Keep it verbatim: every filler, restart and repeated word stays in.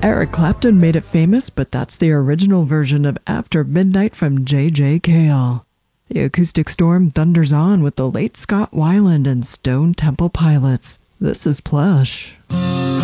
Eric Clapton made it famous, but that's the original version of After Midnight from J J Cale. The Acoustic Storm thunders on with the late Scott Weiland and Stone Temple Pilots. This is Plush.